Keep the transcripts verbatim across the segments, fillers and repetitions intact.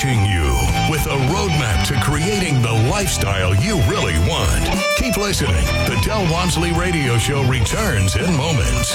reaching you with a roadmap to creating the lifestyle you really want. Keep listening. The Del Walmsley Radio Show returns in moments.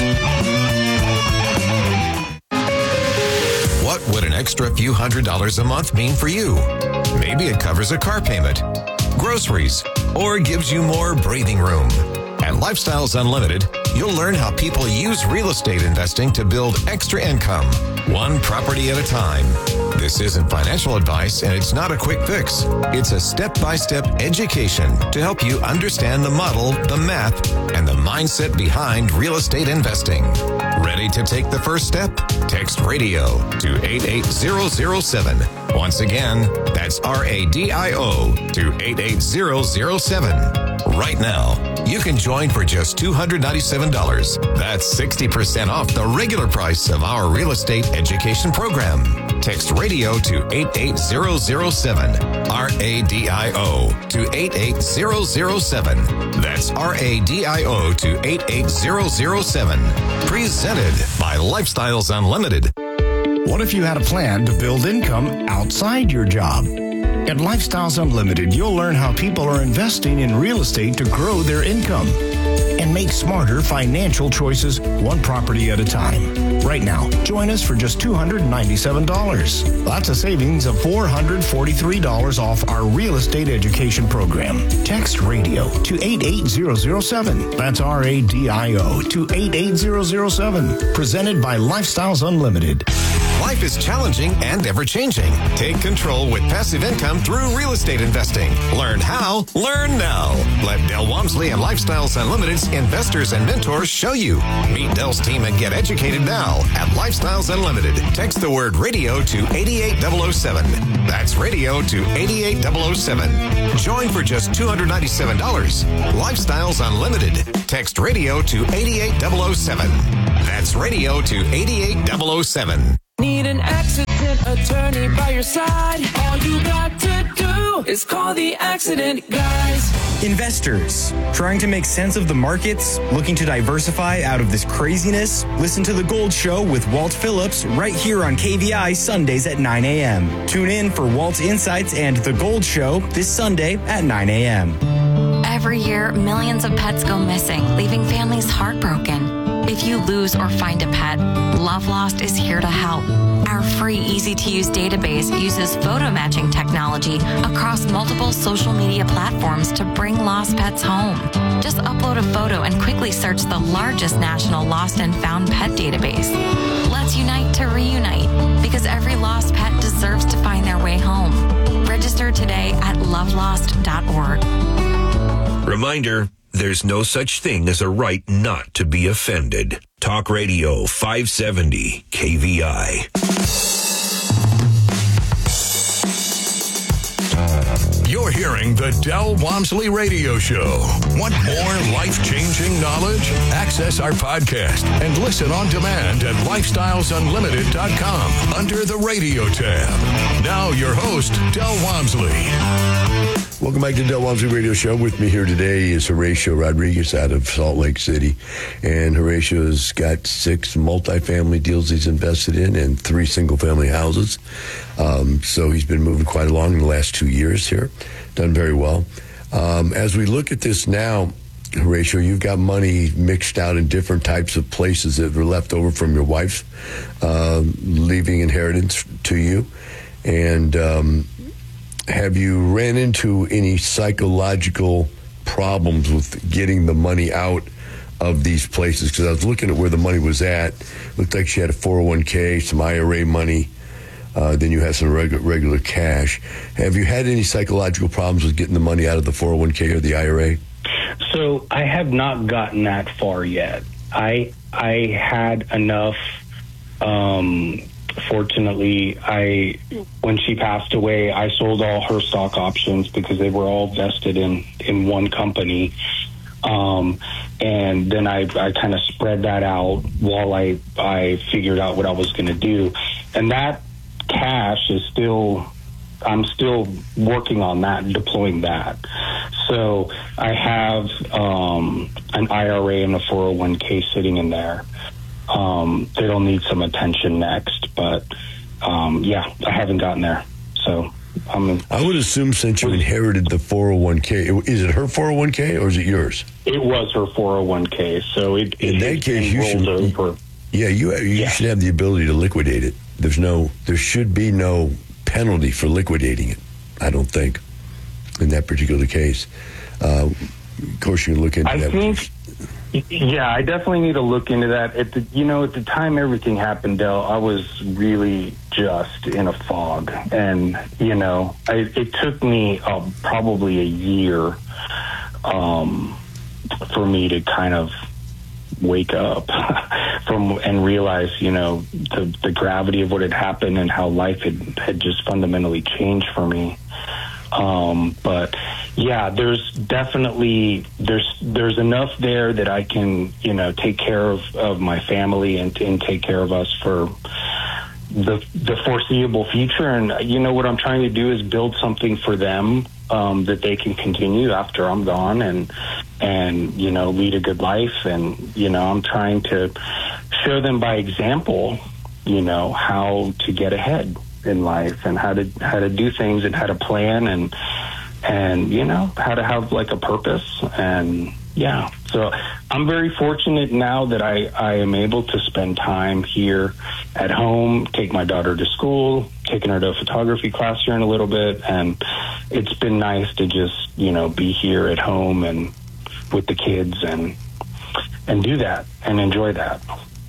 What would an extra few hundred dollars a month mean for you? Maybe it covers a car payment, groceries, or gives you more breathing room. At Lifestyles Unlimited, you'll learn how people use real estate investing to build extra income, one property at a time. This isn't financial advice, and it's not a quick fix. It's a step-by-step education to help you understand the model, the math, and the mindset behind real estate investing. Ready to take the first step? Text RADIO to eight eight zero zero seven. Once again, that's R A D I O to eight eight zero zero seven. Right now, you can join for just two hundred ninety-seven dollars. That's sixty percent off the regular price of our real estate education program. Text RADIO to eight eight zero zero seven. R A D I O to eight eight zero zero seven. That's R A D I O to eight eight zero zero seven. Presented by Lifestyles Unlimited. What if you had a plan to build income outside your job? At Lifestyles Unlimited, you'll learn how people are investing in real estate to grow their income and make smarter financial choices one property at a time. Right now, join us for just two hundred ninety-seven dollars. That's a savings of four hundred forty-three dollars off our real estate education program. Text RADIO to eight eight zero zero seven. That's R A D I O to eight eight zero zero seven. Presented by Lifestyles Unlimited. Life is challenging and ever-changing. Take control with passive income through real estate investing. Learn how, learn now. Let Del Walmsley and Lifestyles Unlimited's investors and mentors show you. Meet Del's team and get educated now at Lifestyles Unlimited. Text the word radio to eight eight zero zero seven. That's radio to eight eight zero zero seven. Join for just two hundred ninety-seven dollars. Lifestyles Unlimited. Text radio to eight eight zero zero seven. That's radio to eight eight zero zero seven. Need an accident attorney by your side? All you got to do is call the Accident Guys. Investors, trying to make sense of the markets, looking to diversify out of this craziness? Listen to The Gold Show with Walt Phillips right here on K V I Sundays at nine a.m. Tune in for Walt's Insights and The Gold Show this Sunday at nine a.m. Every year, millions of pets go missing, leaving families heartbroken. If you lose or find a pet, Love Lost is here to help. Our free, easy-to-use database uses photo matching technology across multiple social media platforms to bring lost pets home. Just upload a photo and quickly search the largest national lost and found pet database. Let's unite to reunite, because every lost pet deserves to find their way home. Register today at love lost dot org. Reminder, there's no such thing as a right not to be offended. Talk Radio five seventy K V I. You're hearing the Del Walmsley Radio Show. Want more life-changing knowledge? Access our podcast and listen on demand at lifestyles unlimited dot com under the radio tab. Now your host, Del Walmsley. Welcome back to the Del Walmsley Radio Show. With me here today is Horatio Rodriguez out of Salt Lake City. And Horatio's got six multifamily deals he's invested in and three single-family houses. Um, so he's been moving quite along in the last two years here. Done very well. Um, as we look at this now, Horatio, you've got money mixed out in different types of places that were left over from your wife, uh, leaving inheritance to you. And um, have you ran into any psychological problems with getting the money out of these places? Because I was looking at where the money was at. Looked like she had a four oh one k, some I R A money. Uh, then you had some regu- regular cash. Have you had any psychological problems with getting the money out of the four oh one k or the I R A? So I have not gotten that far yet. I I had enough. Um, fortunately, I when she passed away, I sold all her stock options because they were all vested in, in one company. Um, and then I, I kind of spread that out while I, I figured out what I was going to do. And that cash is still, I'm still working on that and deploying that. So I have um, an I R A and a four oh one k sitting in there. Um, it'll need some attention next, but um, yeah, I haven't gotten there. So I'm. I would assume since you inherited the four oh one k, is it her four oh one k or is it yours? It was her four oh one k. So it, it in that case, you should. Over. Yeah, you you yeah. should have the ability to liquidate it. There's no, there should be no penalty for liquidating it. I don't think in that particular case. Uh, of course, you can look into I that. Think, yeah, I definitely need to look into that. At the, you know, at the time everything happened, Del, I was really just in a fog, and you know, I, it took me uh, probably a year um, for me to kind of wake up from and realize, you know, the, the gravity of what had happened and how life had, had just fundamentally changed for me. Um, but yeah, there's definitely, there's, there's enough there that I can, you know, take care of, of my family and, and take care of us for the, the foreseeable future. And you know, what I'm trying to do is build something for them, um, that they can continue after I'm gone and, and, you know, lead a good life. And, you know, I'm trying to show them by example, you know, how to get ahead in life and how to how to do things and how to plan and and you know how to have like a purpose. And yeah, so I'm very fortunate now that I, I am able to spend time here at home, take my daughter to school, taking her to a photography class here in a little bit, and it's been nice to just, you know, be here at home and with the kids and and do that and enjoy that.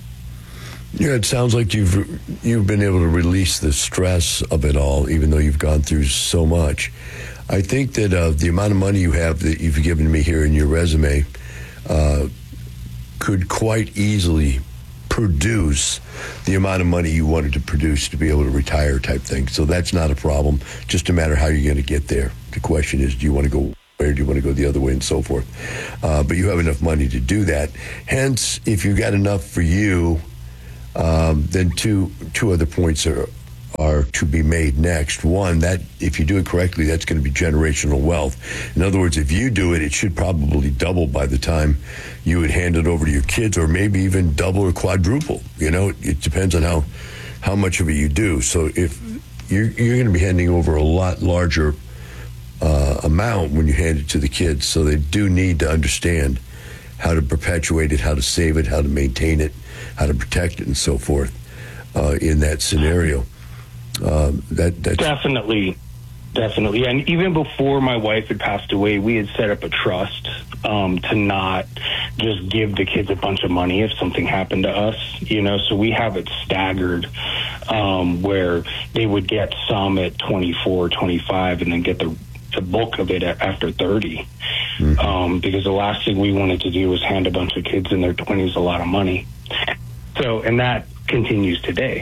Yeah, it sounds like you've you've been able to release the stress of it all, even though you've gone through so much. I think that uh, the amount of money you have that you've given me here in your resume uh, could quite easily produce the amount of money you wanted to produce to be able to retire type thing. So that's not a problem, just a matter of how you're going to get there. The question is, do you want to go or do you want to go the other way and so forth? Uh, but you have enough money to do that. Hence, if you got enough for you, Um, then two two other points are are to be made next. One, that if you do it correctly, that's going to be generational wealth. In other words, if you do it, it should probably double by the time you would hand it over to your kids, or maybe even double or quadruple. You know, it, it depends on how how much of it you do. So if you're, you're going to be handing over a lot larger uh, amount when you hand it to the kids, so they do need to understand how to perpetuate it, how to save it, how to maintain it, how to protect it, and so forth. Uh, in that scenario, uh, that that's definitely, definitely, and even before my wife had passed away, we had set up a trust um, to not just give the kids a bunch of money if something happened to us. You know, so we have it staggered, um, where they would get some at twenty-four, twenty-five, and then get the the bulk of it after thirty. Mm-hmm. Um, because the last thing we wanted to do was hand a bunch of kids in their twenties a lot of money. So, and that continues today.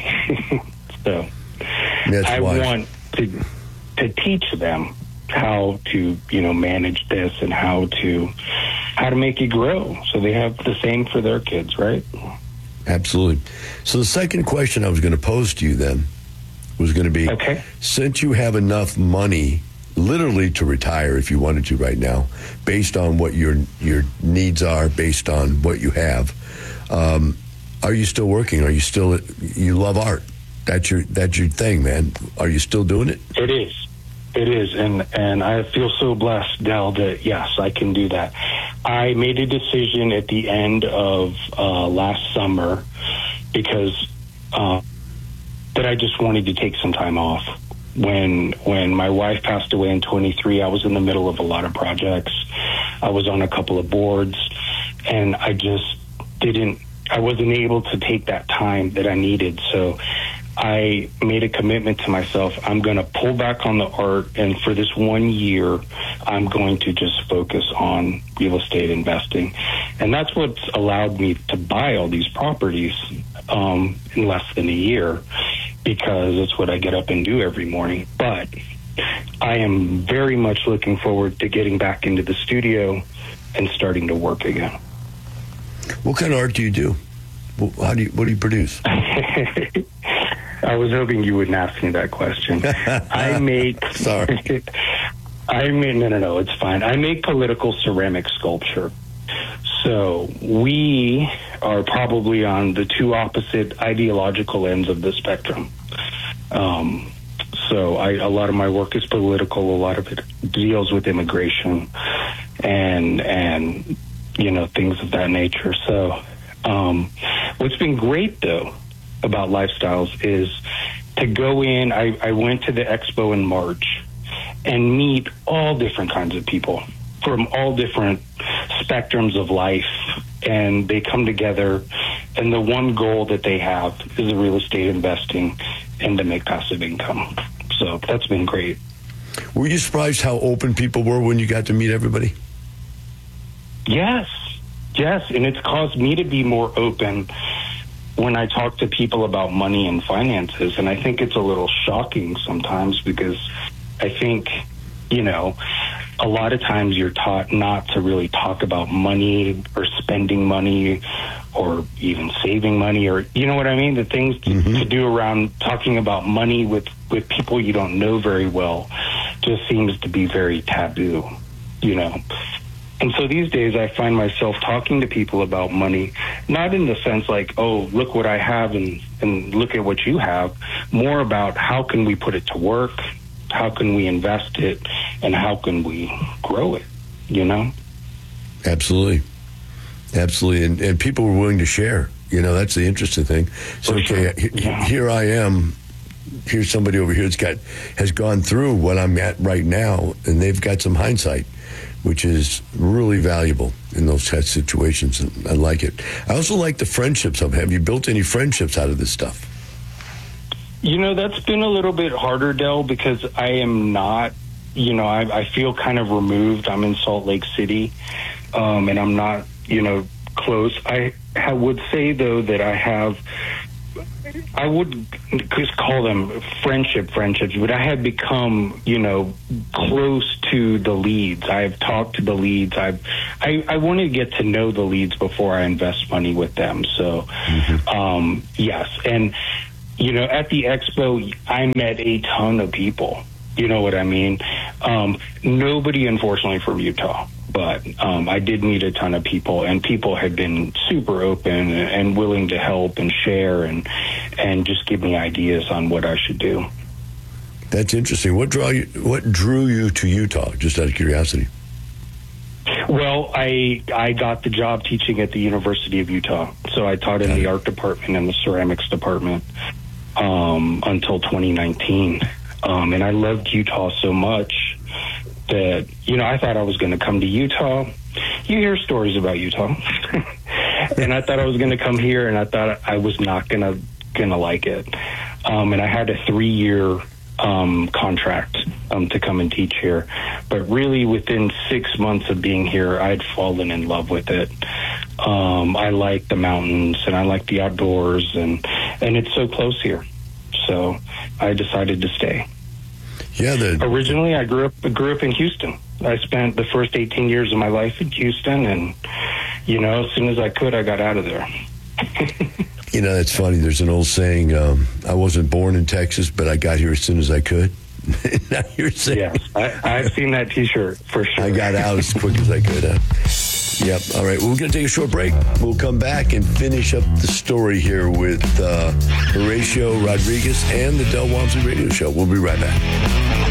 So That's I wise. want to to teach them how to, you know, manage this and how to how to make it grow so they have the same for their kids, right? Absolutely. So the second question I was going to pose to you then was going to be, okay, since you have enough money literally to retire if you wanted to right now, based on what your your needs are, based on what you have, um, are you still working? Are you still, you love art? That's your that's your thing, man. Are you still doing it? It is. It is. And, and I feel so blessed, Del, that yes, I can do that. I made a decision at the end of uh, last summer because uh, that I just wanted to take some time off. When when my wife passed away in twenty-three, I was in the middle of a lot of projects. I was on a couple of boards, and I just didn't, I wasn't able to take that time that I needed. So I made a commitment to myself. I'm going to pull back on the art, and for this one year, I'm going to just focus on real estate investing. And that's what's allowed me to buy all these properties um, in less than a year, because it's what I get up and do every morning. But I am very much looking forward to getting back into the studio and starting to work again. What kind of art do you do? How do you, what do you produce? I was hoping you wouldn't ask me that question. I make... Sorry. I mean, no, no, no, it's fine. I make political ceramic sculpture. So we are probably on the two opposite ideological ends of the spectrum. Um, So I, a lot of my work is political. A lot of it deals with immigration and, and you know, things of that nature. So um, what's been great, though, about Lifestyles is to go in. I, I went to the expo in March and meet all different kinds of people from all different spectrums of life, and they come together, and the one goal that they have is the real estate investing and to make passive income. So that's been great. Were you surprised how open people were when you got to meet everybody? Yes, yes, and it's caused me to be more open when I talk to people about money and finances, and I think it's a little shocking sometimes because I think, you know, a lot of times you're taught not to really talk about money or spending money or even saving money, or, you know what I mean? The things to, mm-hmm. to do around talking about money with, with people you don't know very well just seems to be very taboo, you know? And so these days I find myself talking to people about money, not in the sense like, oh, look what I have and, and look at what you have, more about how can we put it to work, how can we invest it, and how can we grow it, you know? Absolutely. Absolutely. And, and people were willing to share. You know, that's the interesting thing. So, For okay, sure. yeah. here I am. Here's somebody over here that's got, has gone through what I'm at right now, and they've got some hindsight, which is really valuable in those kind of situations. And I like it. I also like the friendships of. Have you built any friendships out of this stuff? You know, that's been a little bit harder, Del, because I am not, you know, I, I feel kind of removed. I'm in Salt Lake City, um, and I'm not, you know, close. I, I would say, though, that I have, I would just call them friendship friendships, but I have become, you know, close to the leads. I've talked to the leads. I've, I, I want to get to know the leads before I invest money with them. So, mm-hmm. um, yes. And, you know, at the expo, I met a ton of people. You know what I mean? Um, nobody, unfortunately, from Utah. But um, I did meet a ton of people, and people had been super open and willing to help and share and and just give me ideas on what I should do. That's interesting. What draw you? What drew you to Utah? Just out of curiosity. Well, I I got the job teaching at the University of Utah, so I taught in the art department and the ceramics department um, until twenty nineteen, um, and I loved Utah so much that, you know, I thought I was going to come to Utah. You hear stories about Utah. And I thought I was going to come here, and I thought I was not going to going to like it. Um, and I had a three-year um, contract um, to come and teach here. But really, within six months of being here, I'd fallen in love with it. Um, I like the mountains, and I like the outdoors, and, and it's so close here. So I decided to stay. Yeah. The- Originally, I grew up grew up in Houston. I spent the first eighteen years of my life in Houston, and, you know, as soon as I could, I got out of there. You know, it's funny. There's an old saying, um, I wasn't born in Texas, but I got here as soon as I could. Now you're saying... Yes, I, I've seen that T-shirt, for sure. I got out as quick as I could. Huh? Yep. All right. Well, we're going to take a short break. We'll come back and finish up the story here with uh, Horatio Rodriguez and the Del Walmsley Radio Show. We'll be right back.